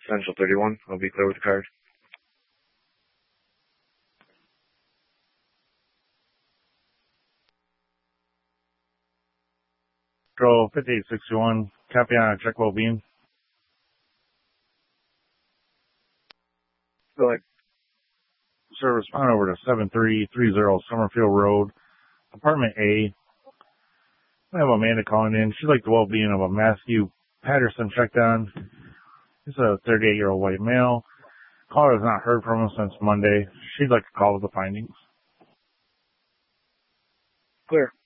Central 31. I'll be clear with the card. Control 5861, copy on a check well-being. Go ahead. Sir, respond over to 7330 Summerfield Road, Apartment A. I have Amanda calling in. She'd like the well-being of a Matthew Patterson checked on. He's a 38-year-old white male. Caller has not heard from him since Monday. She'd like to call with the findings. Clear.